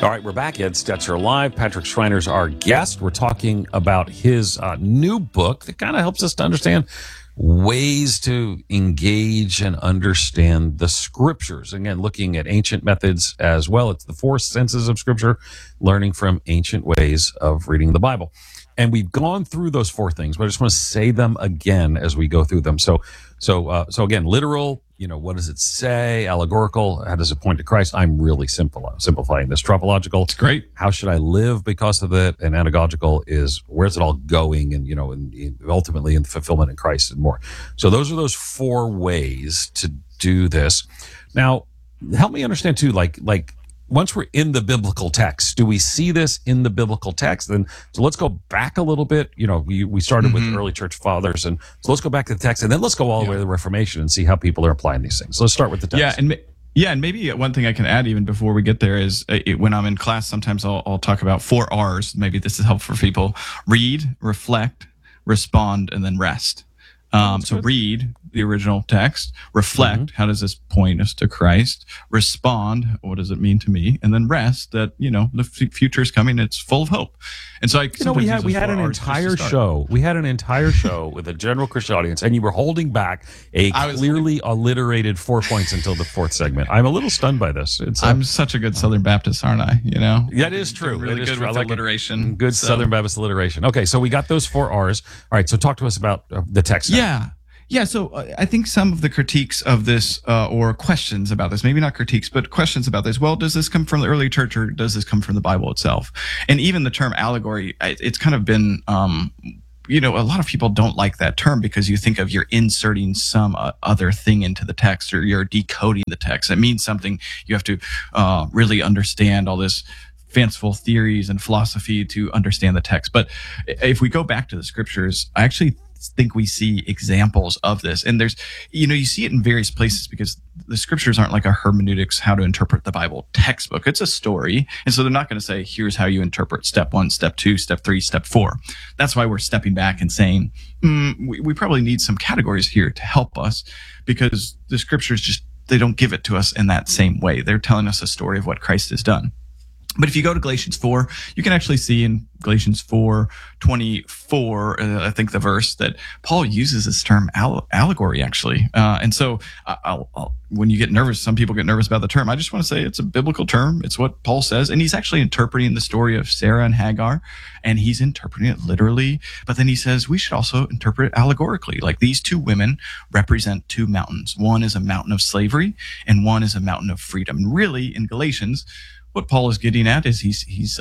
All right, we're back. Ed Stetzer Live. Patrick Schreiner's our guest. We're talking about his new book that kind of helps us to understand ways to engage and understand the scriptures. Again, looking at ancient methods as well. It's the four senses of scripture, learning from ancient ways of reading the Bible. And we've gone through those four things, but I just want to say them again as we go through them. So again, literal, what does it say? Allegorical, how does it point to Christ? I'm really simplifying this. Tropological, it's great. How should I live because of it? And anagogical is where's it all going? And, and ultimately in the fulfillment in Christ and more. So those are those four ways to do this. Now, help me understand too, like once we're in the biblical text, do we see this in the biblical text? Then, so let's go back a little bit. We started with early church fathers, and so let's go back to the text, and then let's go all the way to the Reformation and see how people are applying these things. So let's start with the text. And maybe one thing I can add even before we get there is when I'm in class, sometimes I'll talk about 4 R's. Maybe this is helpful for people: read, reflect, respond, and then rest. So read the original text, reflect, how does this point us to Christ? Respond, what does it mean to me? And then rest, that, the future is coming, it's full of hope. And so we had an entire show. We had an entire show with a general Christian audience, and you were holding back a clearly alliterated 4 points until the 4th segment. I'm a little stunned by this. I'm such a good Southern Baptist, aren't I? That is true. Really good with alliteration. Good Southern Baptist alliteration. Okay, so we got those 4 R's. All right, so talk to us about the text. Yeah, so I think some of the critiques of this, or questions about this, maybe not critiques, but questions about this, well, does this come from the early church or does this come from the Bible itself? And even the term allegory, it's kind of been, a lot of people don't like that term because you think of you're inserting some other thing into the text, or you're decoding the text. It means something. You have to really understand all this fanciful theories and philosophy to understand the text. But if we go back to the scriptures, I actually think we see examples of this, and there's you see it in various places because the scriptures aren't like a hermeneutics, how to interpret the Bible textbook. It's a story, and so they're not going to say here's how you interpret step 1, step 2, step 3, step 4. That's why we're stepping back and saying we probably need some categories here to help us, because the scriptures they don't give it to us in that same way. They're telling us a story of what Christ has done. But if you go to Galatians 4, you can actually see in Galatians 4:24, I think the verse, that Paul uses this term allegory, actually. And so when you get nervous, some people get nervous about the term. I just want to say it's a biblical term. It's what Paul says. And he's actually interpreting the story of Sarah and Hagar, and he's interpreting it literally. But then he says we should also interpret it allegorically. Like, these 2 women represent 2 mountains. One is a mountain of slavery, and one is a mountain of freedom. And really, in Galatians, what Paul is getting at is he's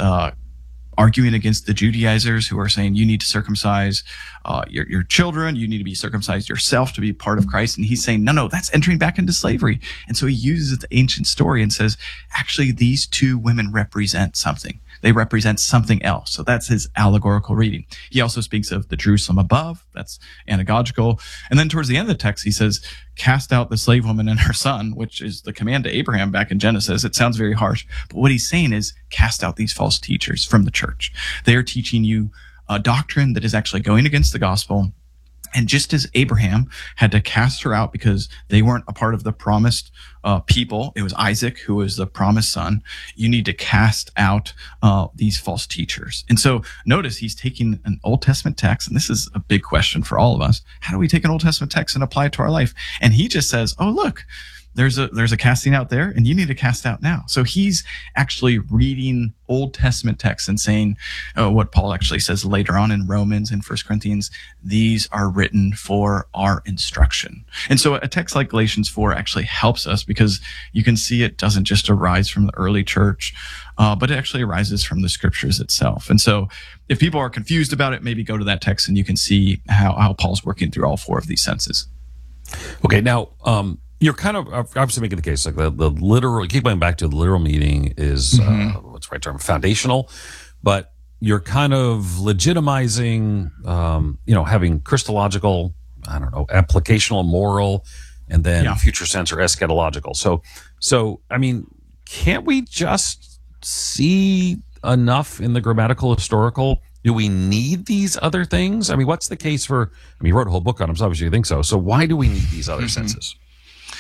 arguing against the Judaizers who are saying you need to circumcise your children, you need to be circumcised yourself to be part of Christ. And he's saying, no, that's entering back into slavery. And so he uses the ancient story and says, actually, these 2 women represent something. They represent something else. So that's his allegorical reading. He also speaks of the Jerusalem above. That's anagogical. And then towards the end of the text, he says, cast out the slave woman and her son, which is the command to Abraham back in Genesis. It sounds very harsh, but what he's saying is cast out these false teachers from the church. They are teaching you a doctrine that is actually going against the gospel. And just as Abraham had to cast her out because they weren't a part of the promised people, it was Isaac who was the promised son, you need to cast out these false teachers. And so notice he's taking an Old Testament text, and this is a big question for all of us. How do we take an Old Testament text and apply it to our life? And he just says, oh, look, there's a casting out there, and you need to cast out now. So he's actually reading Old Testament texts and saying what Paul actually says later on in Romans and 1 Corinthians, these are written for our instruction. And so a text like Galatians 4 actually helps us because you can see it doesn't just arise from the early church, but it actually arises from the scriptures itself. And so if people are confused about it, maybe go to that text and you can see how Paul's working through all 4 of these senses. Okay, now, you're kind of obviously making the case like the literal, keep going back to the literal meaning is, what's the right term, foundational, but you're kind of legitimizing, having Christological, applicational, moral, and then future sense or eschatological. So, I mean, can't we just see enough in the grammatical historical? Do we need these other things? I mean, what's the case for, you wrote a whole book on them, so obviously you think so. So why do we need these other senses?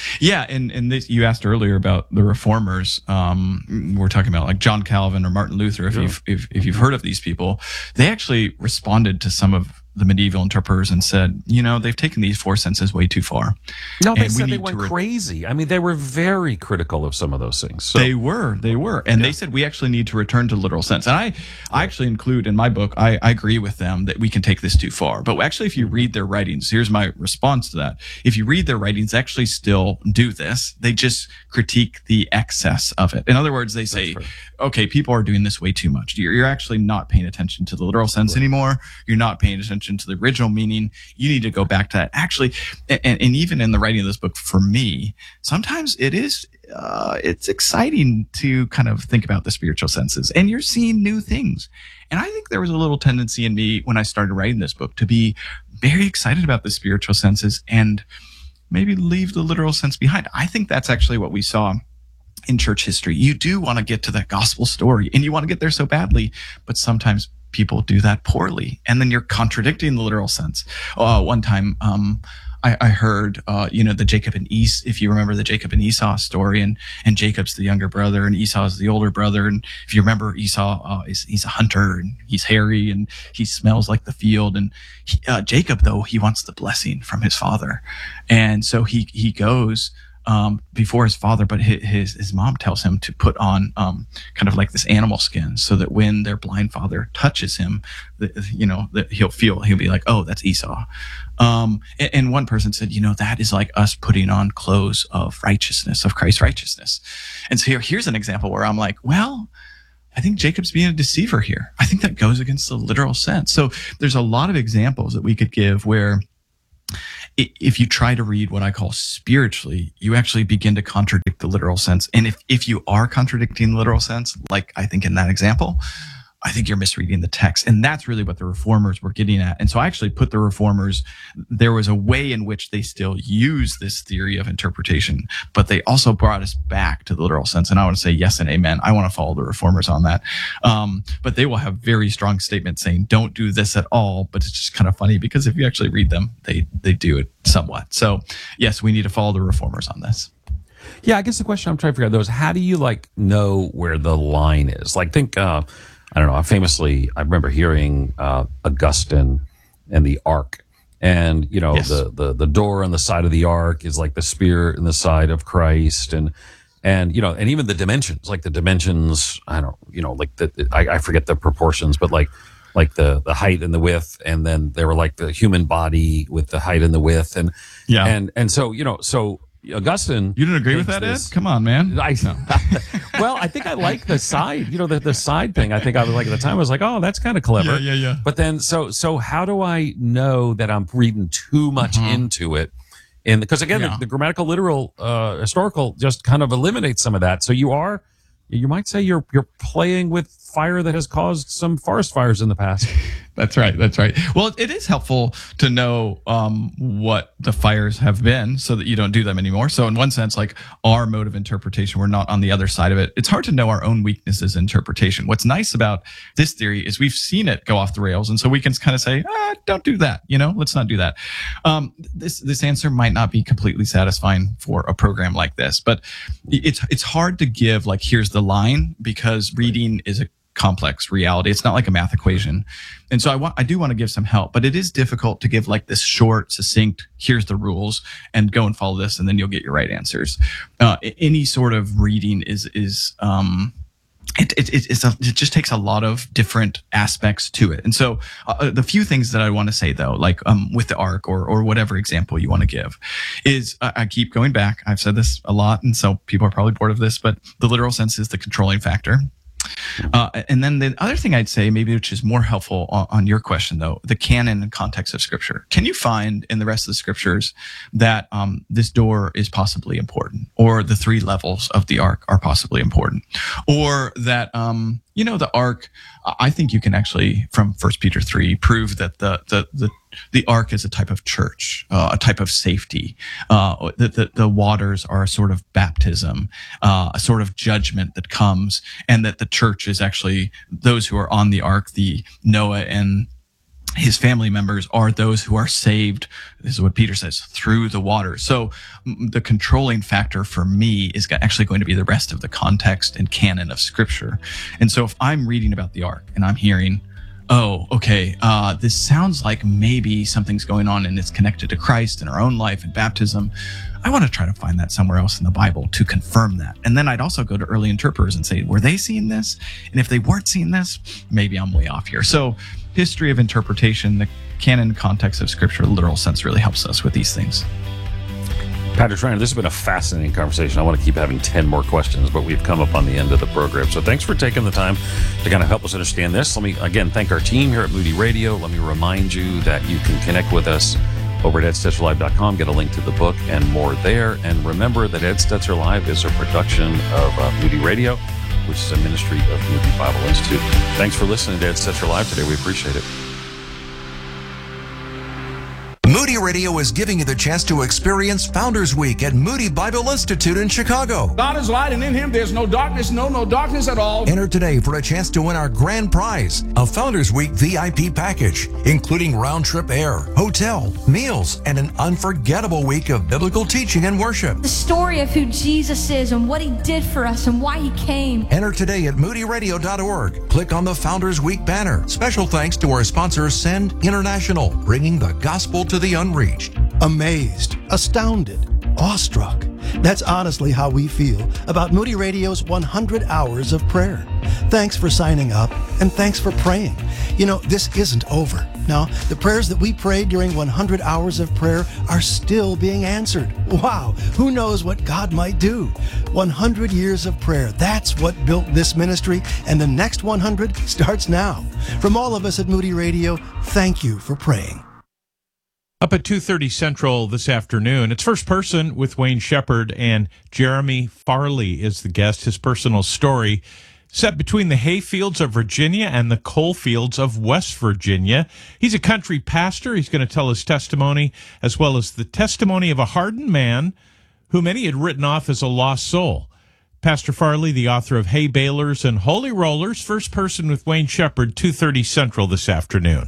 Yeah, and this, you asked earlier about the reformers. We're talking about like John Calvin or Martin Luther. If you've heard of these people, they actually responded to some of the medieval interpreters and said, they've taken these four senses way too far. No, they said they went crazy. I mean, they were very critical of some of those things. So. They were. And they said we actually need to return to literal sense. And I actually include in my book, I agree with them that we can take this too far. But actually, if you read their writings, here's my response to that. If you read their writings, they actually still do this. They just critique the excess of it. In other words, they say, okay, people are doing this way too much. You're actually not paying attention to the literal sense anymore. You're not paying attention to the original meaning. You need to go back to that. Actually, and even in the writing of this book, for me, sometimes it's exciting to kind of think about the spiritual senses, and you're seeing new things. And I think there was a little tendency in me when I started writing this book to be very excited about the spiritual senses and maybe leave the literal sense behind. I think that's actually what we saw in church history. You do want to get to that gospel story, and you want to get there so badly, but sometimes people do that poorly, and then you're contradicting the literal sense. One time, I heard, the Jacob and Esau, if you remember the Jacob and Esau story, and Jacob's the younger brother and Esau is the older brother. And if you remember, Esau, he's a hunter and he's hairy and he smells like the field. And Jacob, though, he wants the blessing from his father. And so he goes before his father, but his mom tells him to put on kind of like this animal skin, so that when their blind father touches him, that he'll be like, oh, that's Esau. And one person said, that is like us putting on clothes of righteousness, of Christ's righteousness. And so here's an example where I'm like, well, I think Jacob's being a deceiver here. I think that goes against the literal sense. So there's a lot of examples that we could give where if you try to read what I call spiritually, you actually begin to contradict the literal sense. And if you are contradicting the literal sense, like I think in that example, I think you're misreading the text. And that's really what the reformers were getting at. And so I actually put the reformers, there was a way in which they still use this theory of interpretation, but they also brought us back to the literal sense. And I want to say yes and amen. I want to follow the reformers on that. But they will have very strong statements saying, don't do this at all. But it's just kind of funny because if you actually read them, they do it somewhat. So yes, we need to follow the reformers on this. Yeah, I guess the question I'm trying to figure out though is how do you know where the line is? I don't know. I remember hearing Augustine and the Ark, and yes. the door on the side of the Ark is like the spear in the side of Christ, and even the dimensions, I forget the proportions, but like the height and the width, and then they were like the human body with the height and the width, and yeah, and so Augustine, you didn't agree with that, Ed? Come on, man. Well, I think I like the side, the side thing. I think I was like at the time. I was like, oh, that's kind of clever. Yeah. But then, so how do I know that I'm reading too much into it? And because again, the grammatical, literal, historical just kind of eliminates some of that. So you might say you're playing with fire that has caused some forest fires in the past. That's right. Well, it is helpful to know what the fires have been so that you don't do them anymore. So in one sense, like our mode of interpretation, we're not on the other side of it. It's hard to know our own weaknesses in interpretation. What's nice about this theory is we've seen it go off the rails. And so we can kind of say, don't do that. Let's not do that. This answer might not be completely satisfying for a program like this, but it's hard to give like, here's the line, because reading is a complex reality. It's not like a math equation. And so I do want to give some help, but it is difficult to give like this short, succinct, here's the rules and go and follow this and then you'll get your right answers. Any sort of reading it just takes a lot of different aspects to it. And so the few things that I want to say though, like with the Ark or whatever example you want to give is I keep going back. I've said this a lot. And so people are probably bored of this, but the literal sense is the controlling factor. And then the other thing I'd say, maybe which is more helpful on your question, though, the canon and context of Scripture. Can you find in the rest of the Scriptures that this door is possibly important, or the three levels of the Ark are possibly important, or that the Ark? I think you can actually, from 1 Peter 3, prove that the Ark is a type of church, a type of safety, that the waters are a sort of baptism, a sort of judgment that comes, and that the church is actually those who are on the Ark, the Noah and his family members are those who are saved. This is what Peter says, through the water. So the controlling factor for me is actually going to be the rest of the context and canon of Scripture. And so if I'm reading about the ark and I'm hearing, oh, okay, this sounds like maybe something's going on and it's connected to Christ in our own life and baptism, I want to try to find that somewhere else in the Bible to confirm that. And then I'd also go to early interpreters and say, were they seeing this? And if they weren't seeing this, maybe I'm way off here. So history of interpretation, the canon context of Scripture, literal sense really helps us with these things. Patrick Schreiner, this has been a fascinating conversation. I want to keep having 10 more questions, but we've come up on the end of the program. So thanks for taking the time to kind of help us understand this. Let me, again, thank our team here at Moody Radio. Let me remind you that you can connect with us over at edstetzer.live.com. Get a link to the book and more there. And remember that Ed Stetzer Live is a production of Moody Radio, which is a ministry of Moody Bible Institute. Thanks for listening to Ed Stetzer Live today. We appreciate it. Moody Radio is giving you the chance to experience Founders Week at Moody Bible Institute in Chicago. God is light, and in him there's no darkness, no darkness at all. Enter today for a chance to win our grand prize, a Founders Week VIP package, including round-trip air, hotel, meals, and an unforgettable week of biblical teaching and worship. The story of who Jesus is and what he did for us and why he came. Enter today at moodyradio.org. Click on the Founders Week banner. Special thanks to our sponsor, Send International, bringing the gospel to the unreached. Amazed, astounded, awestruck. That's honestly how we feel about Moody Radio's 100 Hours of Prayer. Thanks for signing up, and thanks for praying. You know, this isn't over. Now, the prayers that we prayed during 100 Hours of Prayer are still being answered. Wow, who knows what God might do? 100 years of prayer, that's what built this ministry, and the next 100 starts now. From all of us at Moody Radio, thank you for praying. Up at 2:30 Central this afternoon, it's First Person with Wayne Shepherd, and Jeremy Farley is the guest. His personal story set between the hayfields of Virginia and the coal fields of West Virginia. He's a country pastor. He's going to tell his testimony, as well as the testimony of a hardened man who many had written off as a lost soul. Pastor Farley, the author of Hay Balers and Holy Rollers. First Person with Wayne Shepherd, 2:30 Central this afternoon.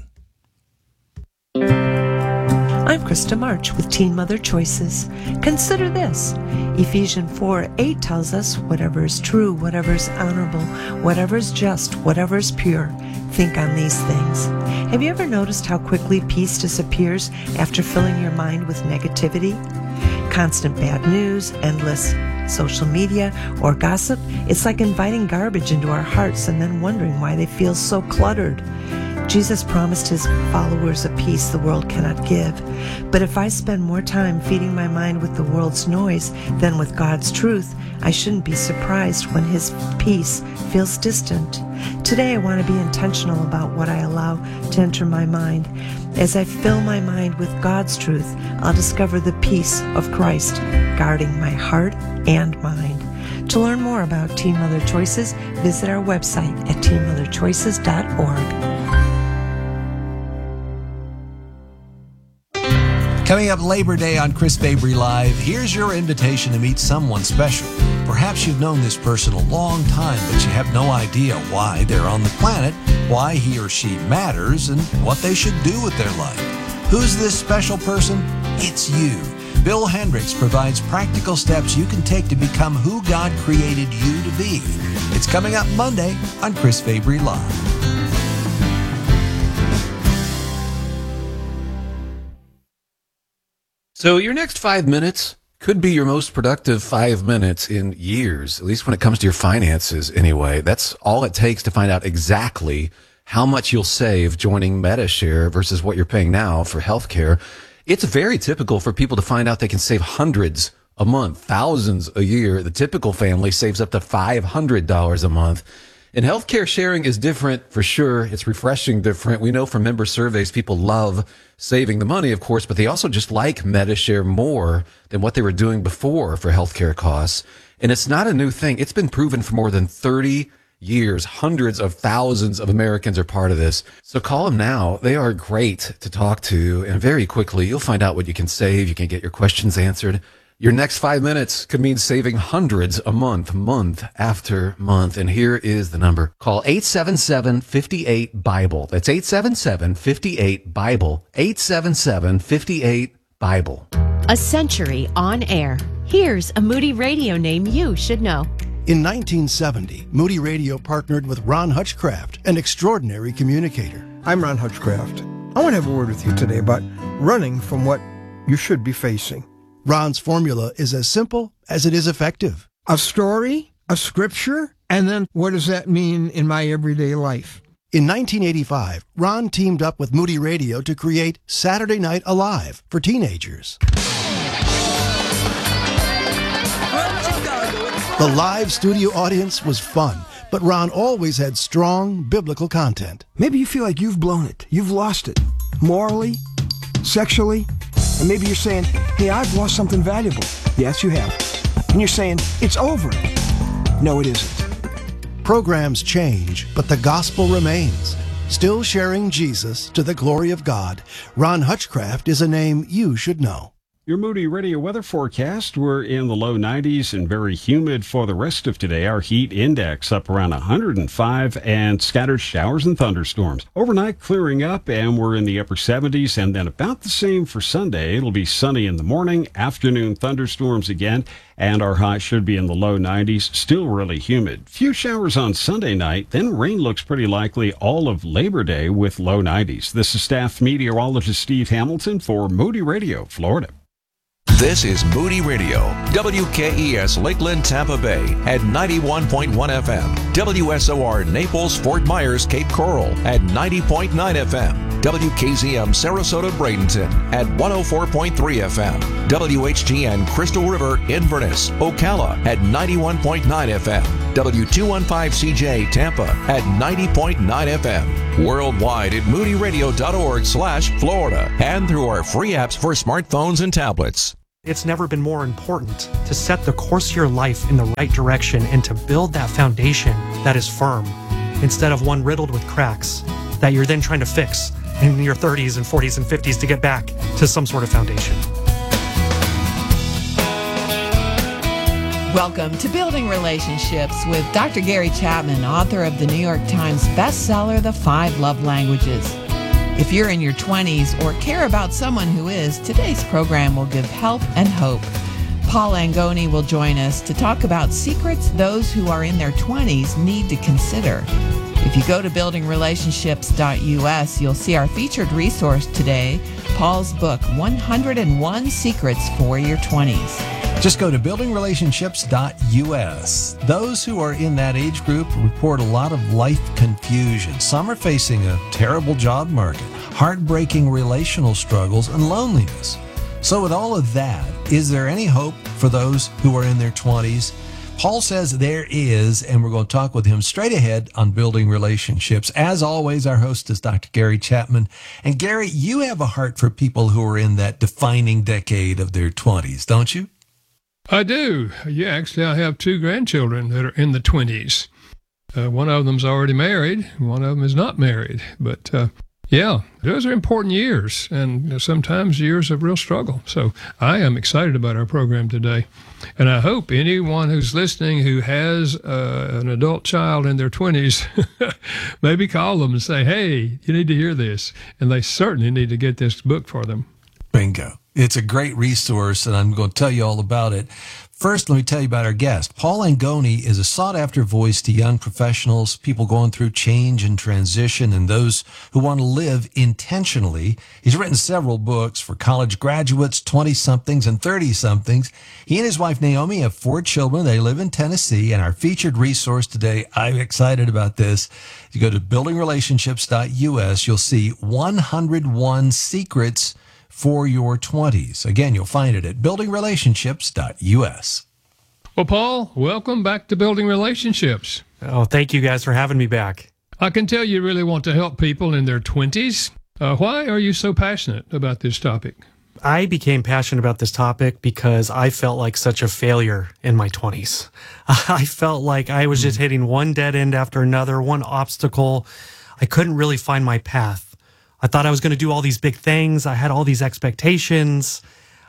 I'm Krista March with Teen Mother Choices. Consider this. Ephesians 4:8 tells us, whatever is true, whatever is honorable, whatever is just, whatever is pure, think on these things. Have you ever noticed how quickly peace disappears after filling your mind with negativity? Constant bad news, endless social media, or gossip, it's like inviting garbage into our hearts and then wondering why they feel so cluttered. Jesus promised his followers a peace the world cannot give. But if I spend more time feeding my mind with the world's noise than with God's truth, I shouldn't be surprised when his peace feels distant. Today I want to be intentional about what I allow to enter my mind. As I fill my mind with God's truth, I'll discover the peace of Christ, guarding my heart and mind. To learn more about Teen Mother Choices, visit our website at teenmotherchoices.org. Coming up Labor Day on Chris Fabry Live, here's your invitation to meet someone special. Perhaps you've known this person a long time, but you have no idea why they're on the planet, why he or she matters, and what they should do with their life. Who's this special person? It's you. Bill Hendricks provides practical steps you can take to become who God created you to be. It's coming up Monday on Chris Fabry Live. So your next 5 minutes could be your most productive 5 minutes in years, at least when it comes to your finances anyway. That's all it takes to find out exactly how much you'll save joining Medi-Share versus what you're paying now for healthcare. It's very typical for people to find out they can save hundreds a month, thousands a year. The typical family saves up to $500 a month. And healthcare sharing is different for sure. It's refreshing different. We know from member surveys, people love saving the money, of course, but they also just like Medi-Share more than what they were doing before for healthcare costs. And it's not a new thing. It's been proven for more than 30 years. Hundreds of thousands of Americans are part of this. So call them now. They are great to talk to. And very quickly, you'll find out what you can save. You can get your questions answered. Your next 5 minutes could mean saving hundreds a month after month. And here is the number. Call 877-58-BIBLE. That's 877-58-BIBLE. 877-58-BIBLE. A century on air. Here's a Moody Radio name you should know. In 1970, Moody Radio partnered with Ron Hutchcraft, an extraordinary communicator. I'm Ron Hutchcraft. I want to have a word with you today about running from what you should be facing. Ron's formula is as simple as it is effective. A story, a scripture, and then what does that mean in my everyday life? In 1985, Ron teamed up with Moody Radio to create Saturday Night Alive for teenagers. The live studio audience was fun, but Ron always had strong biblical content. Maybe you feel like you've blown it. You've lost it. Morally, sexually, and maybe you're saying, hey, I've lost something valuable. Yes, you have. And you're saying, it's over. No, it isn't. Programs change, but the gospel remains. Still sharing Jesus to the glory of God, Ron Hutchcraft is a name you should know. Your Moody Radio weather forecast, we're in the low 90s and very humid for the rest of today. Our heat index up around 105 and scattered showers and thunderstorms. Overnight clearing up and we're in the upper 70s, and then about the same for Sunday. It'll be sunny in the morning, afternoon thunderstorms again, and our high should be in the low 90s, still really humid. Few showers on Sunday night, then rain looks pretty likely all of Labor Day with low 90s. This is staff meteorologist Steve Hamilton for Moody Radio, Florida. This is Moody Radio, WKES Lakeland, Tampa Bay at 91.1 FM, WSOR Naples, Fort Myers, Cape Coral at 90.9 FM, WKZM Sarasota, Bradenton at 104.3 FM, WHGN Crystal River, Inverness, Ocala at 91.9 FM, W215CJ Tampa at 90.9 FM. Worldwide at moodyradio.org/Florida and through our free apps for smartphones and tablets. It's never been more important to set the course of your life in the right direction and to build that foundation that is firm instead of one riddled with cracks that you're then trying to fix in your 30s and 40s and 50s to get back to some sort of foundation. Welcome to Building Relationships with Dr. Gary Chapman, author of the New York Times bestseller, The 5 Love Languages. If you're in your 20s or care about someone who is, today's program will give help and hope. Paul Angoni will join us to talk about secrets those who are in their 20s need to consider. If you go to buildingrelationships.us, you'll see our featured resource today, Paul's book, 101 Secrets for Your 20s. Just go to buildingrelationships.us. Those who are in that age group report a lot of life confusion. Some are facing a terrible job market, heartbreaking relational struggles, and loneliness. So with all of that, is there any hope for those who are in their 20s? Paul says there is, and we're going to talk with him straight ahead on Building Relationships. As always, our host is Dr. Gary Chapman. And Gary, you have a heart for people who are in that defining decade of their 20s, don't you? I do. Yeah, actually, I have 2 grandchildren that are in the 20s. One of them's already married. One of them is not married. But, yeah, those are important years, and sometimes years of real struggle. So I am excited about our program today. And I hope anyone who's listening who has an adult child in their 20s, maybe call them and say, hey, you need to hear this. And they certainly need to get this book for them. Bingo. It's a great resource, and I'm going to tell you all about it. First, let me tell you about our guest. Paul Angoni is a sought-after voice to young professionals, people going through change and transition, and those who want to live intentionally. He's written several books for college graduates, 20-somethings, and 30-somethings. He and his wife, Naomi, have 4 children. They live in Tennessee, and our featured resource today, I'm excited about this. If you go to buildingrelationships.us, you'll see 101 Secrets for Your 20s. Again, you'll find it at buildingrelationships.us. Well, Paul, welcome back to Building Relationships. Oh, thank you guys for having me back. I can tell you really want to help people in their 20s. Why are you so passionate about this topic? I became passionate about this topic because I felt like such a failure in my 20s. I felt like I was just hitting one dead end after another, one obstacle. I couldn't really find my path. I thought I was going to do all these big things. I had all these expectations.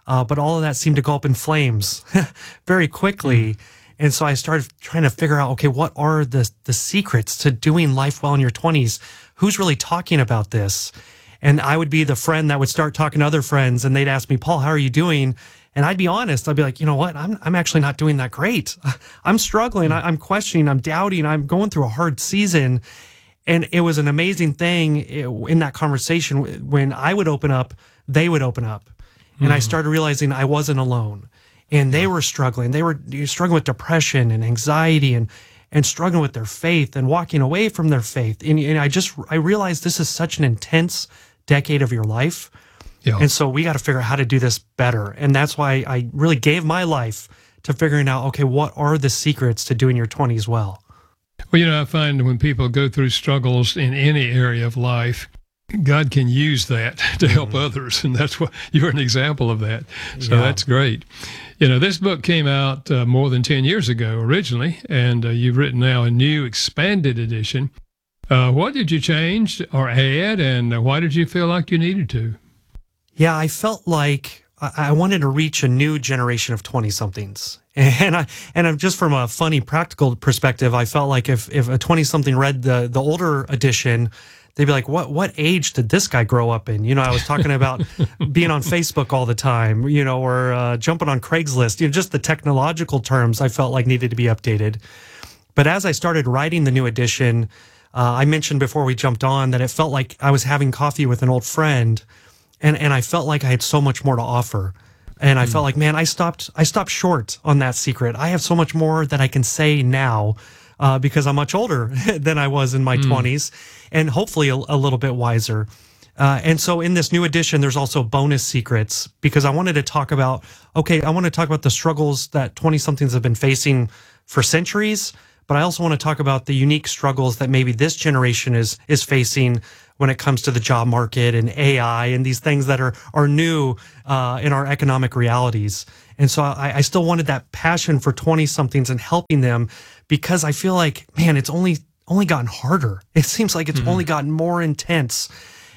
but all of that seemed to go up in flames very quickly. And so I started trying to figure out, okay, what are the secrets to doing life well in your 20s? Who's really talking about this? And I would be the friend that would start talking to other friends, and they'd ask me, Paul, how are you doing? And I'd be honest. I'd be like, you know what? I'm actually not doing that great. I'm struggling. I'm questioning. I'm doubting. I'm going through a hard season. And it was an amazing thing in that conversation. When I would open up, they would open up. And I started realizing I wasn't alone. And they were struggling. They were struggling with depression and anxiety and struggling with their faith and walking away from their faith. And I realized this is such an intense decade of your life. Yeah. And so we got to figure out how to do this better. And that's why I really gave my life to figuring out, okay, what are the secrets to doing your 20s well? Well, I find when people go through struggles in any area of life, God can use that to help others. And that's what you're an example of that. So that's great. This book came out more than 10 years ago originally, and you've written now a new expanded edition. What did you change or add, and why did you feel like you needed to? Yeah, I felt like I wanted to reach a new generation of 20-somethings. And I'm just from a funny practical perspective, I felt like if a 20-something read the older edition, they'd be like, what age did this guy grow up in? I was talking about being on Facebook all the time, or jumping on Craigslist, just the technological terms I felt like needed to be updated. But as I started writing the new edition, I mentioned before we jumped on that it felt like I was having coffee with an old friend, and I felt like I had so much more to offer. And I felt like, man, I stopped short on that secret. I have so much more that I can say now because I'm much older than I was in my 20s, and hopefully a little bit wiser. And so in this new edition, there's also bonus secrets, because I wanted to talk about, I want to talk about the struggles that 20-somethings have been facing for centuries, but I also want to talk about the unique struggles that maybe this generation is facing when it comes to the job market and AI and these things that are new in our economic realities. And so I still wanted that passion for 20-somethings and helping them, because I feel like, man, it's only gotten harder. It seems like it's only gotten more intense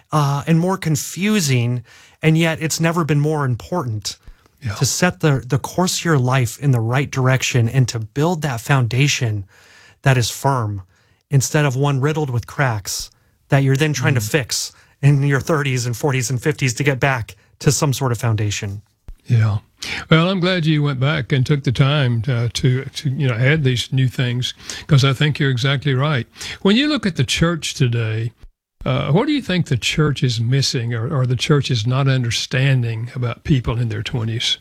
and more confusing, and yet it's never been more important to set the course of your life in the right direction and to build that foundation that is firm instead of one riddled with cracks that you're then trying to fix in your 30s and 40s and 50s to get back to some sort of foundation. Yeah. Well, I'm glad you went back and took the time to add these new things, because I think you're exactly right. When you look at the church today, what do you think the church is missing or the church is not understanding about people in their 20s?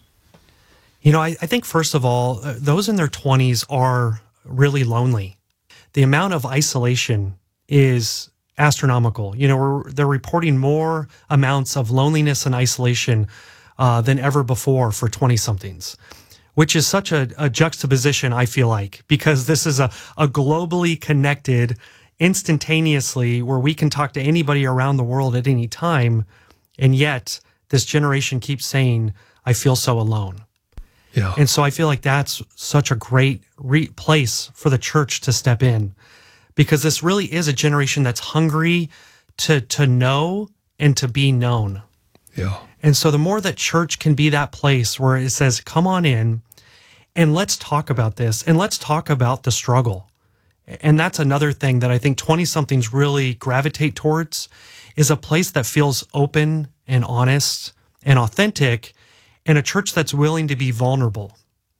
I think, first of all, those in their 20s are really lonely. The amount of isolation is astronomical. They're reporting more amounts of loneliness and isolation than ever before for 20-somethings, which is such a juxtaposition, I feel like, because this is a globally connected, instantaneously, where we can talk to anybody around the world at any time, and yet this generation keeps saying, I feel so alone. Yeah. And so I feel like that's such a great place for the church to step in, because this really is a generation that's hungry to know and to be known. Yeah. And so the more that church can be that place where it says, come on in and let's talk about this, and let's talk about the struggle. And that's another thing that I think 20-somethings really gravitate towards, is a place that feels open and honest and authentic, and a church that's willing to be vulnerable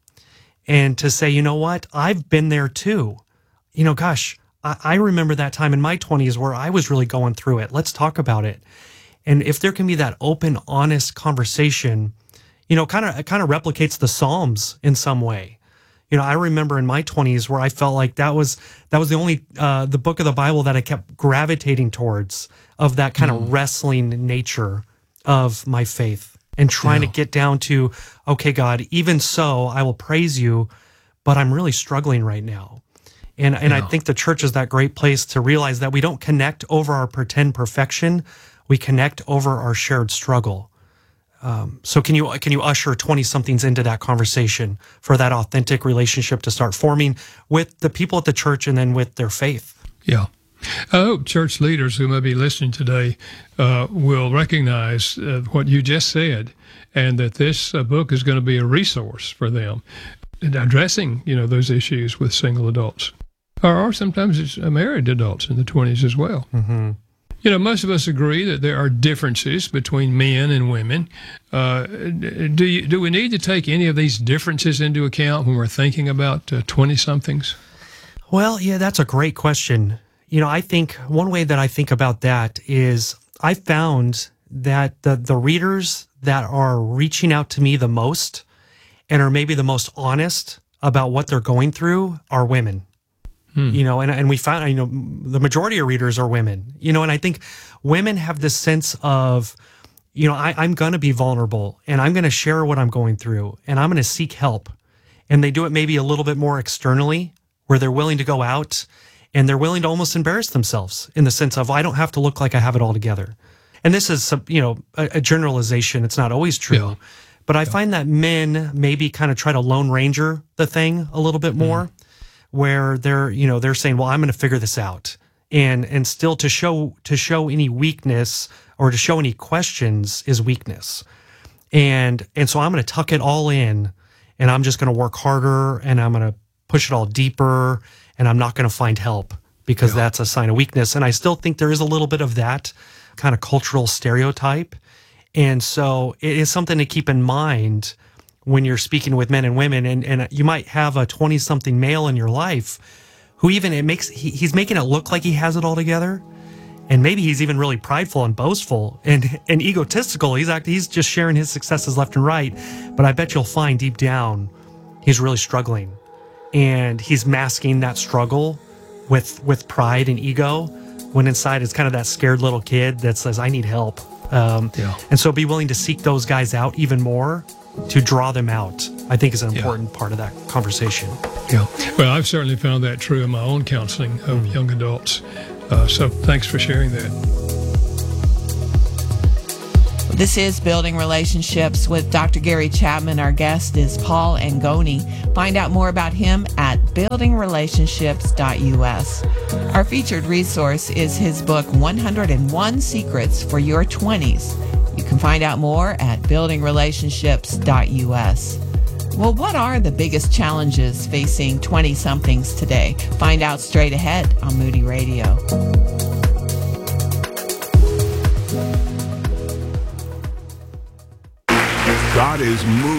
and to say, you know what, I've been there too. Gosh, I remember that time in my 20s where I was really going through it. Let's talk about it. And if there can be that open, honest conversation, kind of replicates the Psalms in some way. I remember in my 20s where I felt like that was the only the book of the Bible that I kept gravitating towards, of that kind of wrestling nature of my faith, and trying to get down to, okay, God, even so, I will praise you, but I'm really struggling right now. And I think the church is that great place to realize that we don't connect over our pretend perfection. We connect over our shared struggle. So can you usher 20-somethings into that conversation for that authentic relationship to start forming with the people at the church and then with their faith? Yeah. I hope church leaders who may be listening today will recognize what you just said, and that this book is going to be a resource for them in addressing, those issues with single adults, or sometimes it's married adults in the 20s as well. Mm-hmm. Most of us agree that there are differences between men and women. Do we need to take any of these differences into account when we're thinking about 20-somethings? Well, yeah, that's a great question. I think one way that I think about that is I found that the readers that are reaching out to me the most and are maybe the most honest about what they're going through are women. And we found, the majority of readers are women, and I think women have this sense of, I'm going to be vulnerable and I'm going to share what I'm going through and I'm going to seek help. And they do it maybe a little bit more externally, where they're willing to go out and they're willing to almost embarrass themselves in the sense of, I don't have to look like I have it all together. And this is, a generalization. It's not always true. Yeah. But I find that men maybe kind of try to Lone Ranger the thing a little bit more. Where they're saying, well, I'm going to figure this out, and still to show any weakness or to show any questions is weakness, and so I'm going to tuck it all in, and I'm just going to work harder, and I'm going to push it all deeper, and I'm not going to find help because that's a sign of weakness. And I still think there is a little bit of that kind of cultural stereotype, and so it is something to keep in mind when you're speaking with men and women, and you might have a 20-something male in your life who even he's making it look like he has it all together, and maybe he's even really prideful and boastful and egotistical. He's just sharing his successes left and right, but I bet you'll find deep down he's really struggling, and he's masking that struggle with pride and ego, when inside it's kind of that scared little kid that says, I need help. And so be willing to seek those guys out even more, to draw them out, I think is an important part of that conversation. Yeah. Well, I've certainly found that true in my own counseling of young adults. So thanks for sharing that. This is Building Relationships with Dr. Gary Chapman. Our guest is Paul Angoni. Find out more about him at buildingrelationships.us. Our featured resource is his book, 101 Secrets for Your 20s. You can find out more at buildingrelationships.us. Well, what are the biggest challenges facing 20-somethings today? Find out straight ahead on Moody Radio. God is moving.